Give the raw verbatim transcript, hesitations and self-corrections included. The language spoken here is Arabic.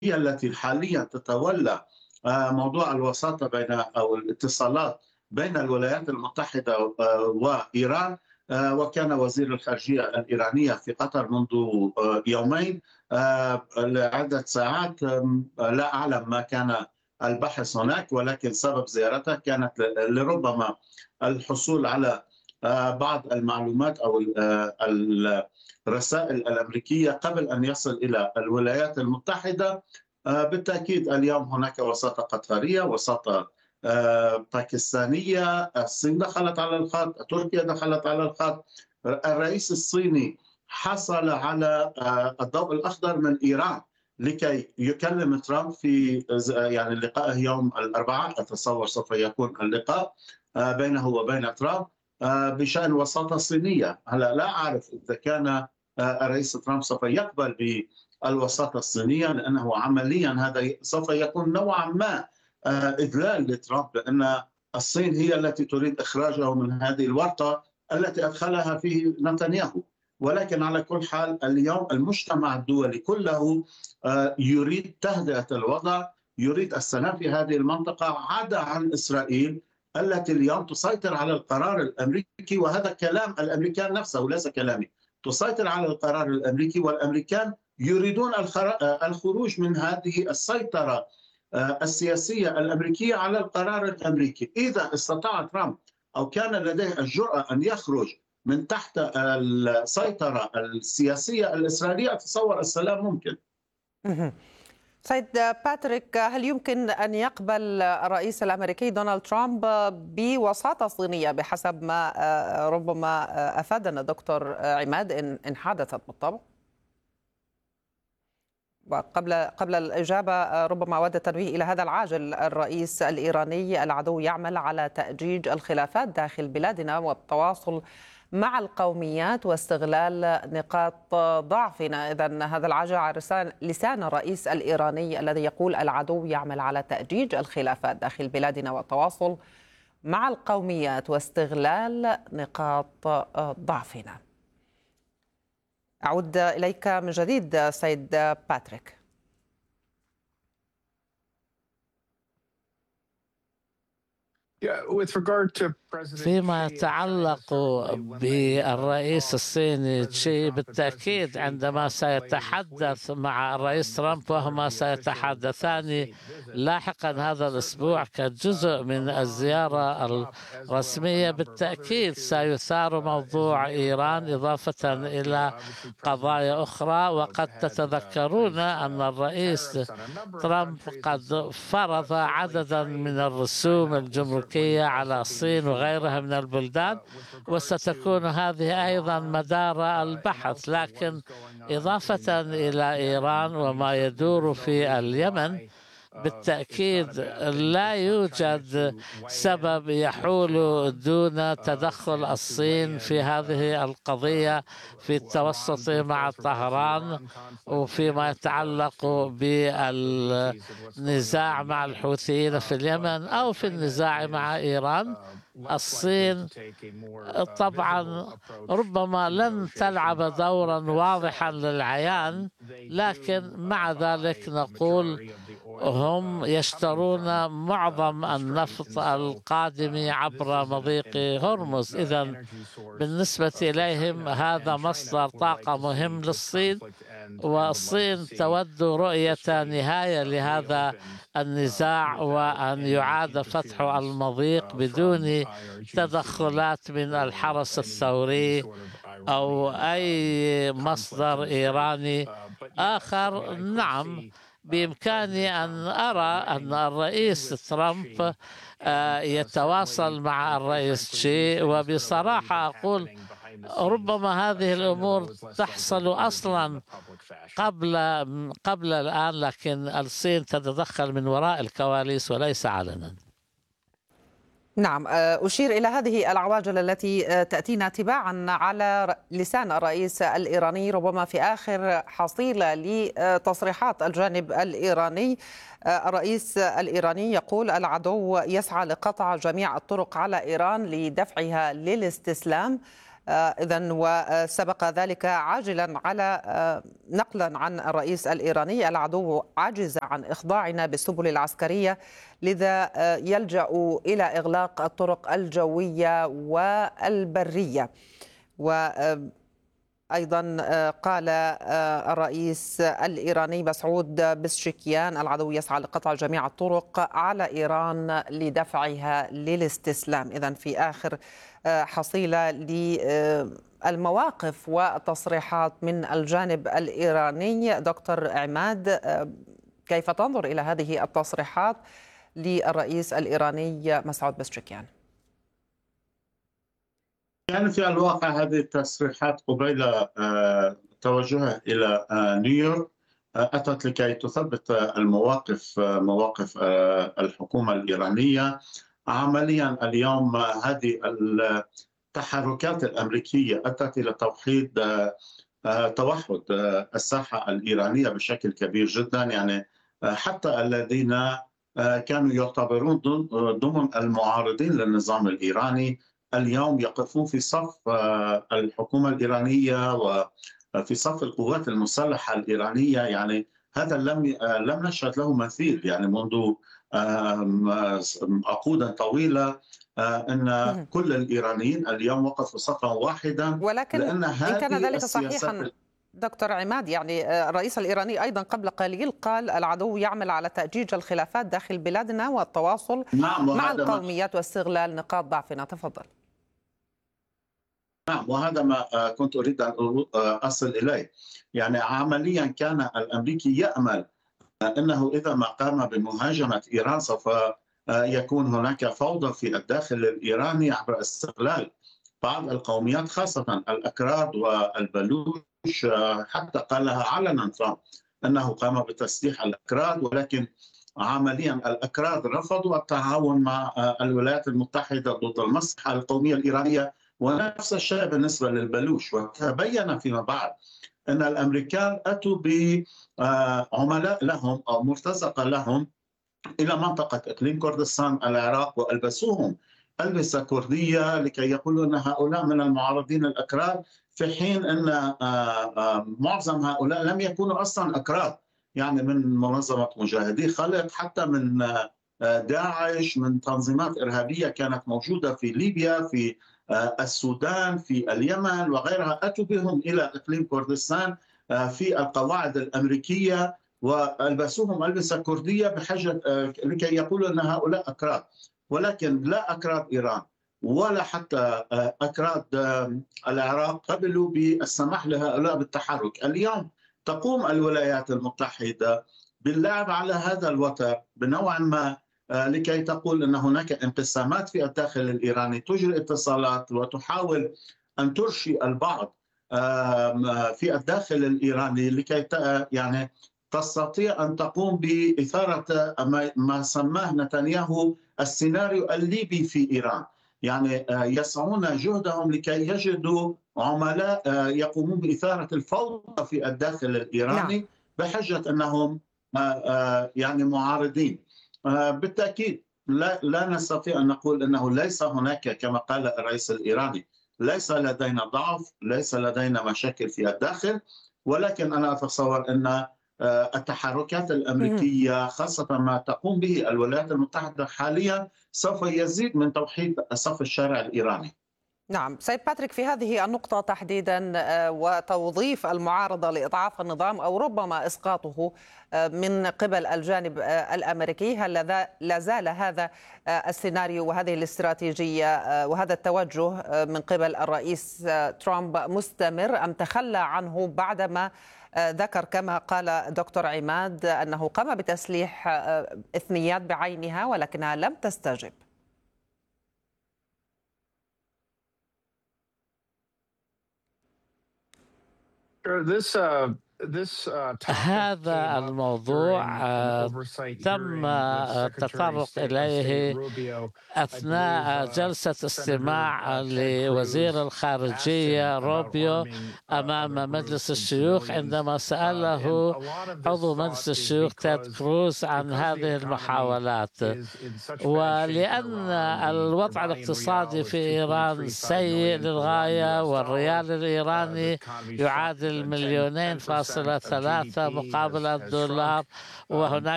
هي التي حاليا تتولى آه، موضوع الوساطة بين أو الاتصالات بين الولايات المتحدة آه، وإيران. آه، وكان وزير الخارجية الإيرانية في قطر منذ آه، يومين آه، لعدة ساعات. آم، لا أعلم ما كان البحث هناك، ولكن سبب زيارته كانت ل- لربما الحصول على آه، بعض المعلومات أو ال- آه، الرسائل الأمريكية قبل أن يصل إلى الولايات المتحدة. آه، بالتأكيد اليوم هناك وساطة قطرية، وساطة آه، باكستانية، الصين دخلت على الخط، تركيا دخلت على الخط. الرئيس الصيني حصل على آه، الضوء الأخضر من إيران لكي يكلم ترامب في ز- يعني لقائه يوم الأربعاء. أتصور سوف يكون اللقاء آه، بينه وبين ترامب آه، بشأن وساطة صينية. هلا لا أعرف إذا كان آه، الرئيس ترامب سوف يقبل بالوساطة الصينية، لأنه عمليا هذا سوف يكون نوعا ما آه، إذلال لترامب، لأن الصين هي التي تريد إخراجه من هذه الورطة التي أدخلها فيه نتنياهو. ولكن على كل حال اليوم المجتمع الدولي كله آه، يريد تهدئة الوضع، يريد السلام في هذه المنطقة، عدا عن إسرائيل التي اليوم تسيطر على القرار الأمريكي. وهذا كلام الأمريكان نفسه وليس كلامي. تسيطر على القرار الأمريكي، والأمريكان يريدون الخروج من هذه السيطرة السياسية الأمريكية على القرار الأمريكي. إذا استطاع ترامب أو كان لديه الجرأة أن يخرج من تحت السيطرة السياسية الإسرائيلية، أتصور السلام ممكن. مهم. سيد باتريك، هل يمكن أن يقبل الرئيس الأمريكي دونالد ترامب بوساطة صينية بحسب ما آه، ربما آه، أفادنا دكتور عماد إن إن حدثت بالطبع؟ وقبل قبل الإجابة آه، ربما أود التنويه إلى هذا العاجل. الرئيس الإيراني العدو يعمل على تأجيج الخلافات داخل بلادنا والتواصل مع القوميات واستغلال نقاط ضعفنا. إذن هذا العاجل على لسان لسان الرئيس الإيراني الذي يقول العدو يعمل على تأجيج الخلافات داخل بلادنا والتواصل مع القوميات واستغلال نقاط ضعفنا. أعود إليك من جديد سيد باتريك. فيما يتعلق بالرئيس الصيني تشي، بالتأكيد عندما سيتحدث مع الرئيس ترامب وهما سيتحدثان لاحقا هذا الأسبوع كجزء من الزيارة الرسمية، بالتأكيد سيثار موضوع إيران إضافة إلى قضايا أخرى. وقد تتذكرون أن الرئيس ترامب قد فرض عددا من الرسوم الجمركية على الصين وغيرها من البلدان، وستكون هذه أيضا مدار البحث. لكن إضافة إلى إيران وما يدور في اليمن، بالتأكيد لا يوجد سبب يحول دون تدخل الصين في هذه القضية في التوسط مع طهران، وفيما يتعلق بالنزاع مع الحوثيين في اليمن أو في النزاع مع إيران. الصين طبعا ربما لن تلعب دورا واضحا للعيان، لكن مع ذلك نقول هم يشترون معظم النفط القادم عبر مضيق هرمز. إذن بالنسبة إليهم هذا مصدر طاقة مهم للصين، والصين تود رؤية نهاية لهذا النزاع وأن يعاد فتح المضيق بدون تدخلات من الحرس الثوري أو أي مصدر إيراني آخر. نعم، بإمكاني أن أرى أن الرئيس ترامب يتواصل مع الرئيس شي، وبصراحة أقول ربما هذه الأمور تحصل أصلا قبل قبل الآن، لكن الصين تتدخل من وراء الكواليس وليس علنا. نعم، أشير إلى هذه العواجل التي تأتينا تباعا على لسان الرئيس الإيراني، ربما في آخر حصيلة لتصريحات الجانب الإيراني. الرئيس الإيراني يقول العدو يسعى لقطع جميع الطرق على إيران لدفعها للاستسلام. إذن وسبق ذلك عاجلا على نقلا عن الرئيس الإيراني: العدو عجز عن إخضاعنا بالسبل العسكرية، لذا يلجأ إلى إغلاق الطرق الجوية والبرية. وأيضا قال الرئيس الإيراني مسعود بزشكيان: العدو يسعى لقطع جميع الطرق على إيران لدفعها للاستسلام. إذن في آخر حصيلة للمواقف والتصريحات من الجانب الإيراني، دكتور عماد، كيف تنظر إلى هذه التصريحات للرئيس الإيراني مسعود بزشكيان؟ يعني في الواقع هذه التصريحات قبيل توجهها إلى نيويورك أتت لكي تثبت المواقف مواقف الحكومة الإيرانية. عمليا اليوم هذه التحركات الأمريكية أتت إلى توحيد توحد الساحة الإيرانية بشكل كبير جدا. يعني حتى الذين كانوا يعتبرون ضمن المعارضين للنظام الإيراني اليوم يقفون في صف الحكومة الإيرانية وفي صف القوات المسلحة الإيرانية. يعني هذا لم لم نشهد له مثيل يعني منذ عقودا طويلة، أن كل الإيرانيين اليوم وقفوا صفا واحدا. ولكن لأن إن كان ذلك السياسات صحيحا دكتور عماد، يعني الرئيس الإيراني أيضا قبل قليل قال: العدو يعمل على تأجيج الخلافات داخل بلادنا والتواصل نعم مع القوميات واستغلال نقاط ضعفنا. تفضل. نعم، وهذا ما كنت أريد أن أصل إليه. يعني عمليا كان الأمريكي يأمل أنه إذا ما قام بمهاجمة إيران سوف يكون هناك فوضى في الداخل الإيراني عبر استغلال بعض القوميات خاصة الأكراد والبلوش. حتى قالها علنا ترامب أنه قام بتسليح الأكراد، ولكن عمليا الأكراد رفضوا التعاون مع الولايات المتحدة ضد المصلحة القومية الإيرانية، ونفس الشيء بالنسبة للبلوش. وتبين فيما بعد أن الأمريكان أتوا بعملاء لهم أو مرتزقة لهم إلى منطقة إقليم كردستان العراق، وألبسوهم ألبسة كردية لكي يقولوا أن هؤلاء من المعارضين الأكراد، في حين أن معظم هؤلاء لم يكونوا أصلا أكراد، يعني من منظمة مجاهدي خلق، حتى من داعش، من تنظيمات إرهابية كانت موجودة في ليبيا، في السودان، في اليمن وغيرها. أتوا بهم إلى إقليم كردستان في القواعد الأمريكية وألبسوهم ألبسة كردية بحجة لكي يقولوا أن هؤلاء أكراد، ولكن لا أكراد إيران ولا حتى أكراد العراق قبلوا بالسماح لهؤلاء بالتحرك. اليوم تقوم الولايات المتحدة باللعب على هذا الوتر بنوع ما لكي تقول أن هناك انقسامات في الداخل الإيراني، تجري اتصالات وتحاول أن ترشي البعض في الداخل الإيراني لكي يعني تستطيع أن تقوم بإثارة ما سماه نتنياهو السيناريو الليبي في إيران. يعني يسعون جهدهم لكي يجدوا عملاء يقومون بإثارة الفوضى في الداخل الإيراني بحجة أنهم يعني معارضين. بالتأكيد لا, لا نستطيع أن نقول أنه ليس هناك، كما قال الرئيس الإيراني، ليس لدينا ضعف، ليس لدينا مشاكل في الداخل، ولكن أنا أتصور أن التحركات الأمريكية خاصة ما تقوم به الولايات المتحدة حاليا سوف يزيد من توحيد صف الشارع الإيراني. نعم سيد باتريك، في هذه النقطة تحديدا وتوظيف المعارضة لإضعاف النظام أو ربما إسقاطه من قبل الجانب الأمريكي، هل لا زال هذا السيناريو وهذه الاستراتيجية وهذا التوجه من قبل الرئيس ترامب مستمر أم تخلى عنه بعدما ذكر كما قال دكتور عماد أنه قام بتسليح إثنيات بعينها ولكنها لم تستجب؟ This uh, هذا الموضوع تم التطرق إليه أثناء جلسة استماع لوزير الخارجية روبيو أمام مجلس الشيوخ، عندما سأله عضو مجلس الشيوخ تيد كروز عن هذه المحاولات. ولأن الوضع الاقتصادي في إيران سيء للغاية والريال الإيراني يعادل مليونين فاصلة ثلاثة مقابل الدولار، وهناك